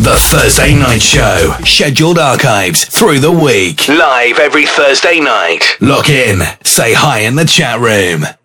The Thursday Night Show. Scheduled archives through the week. Live every Thursday night. Lock in. Say hi in the chat room.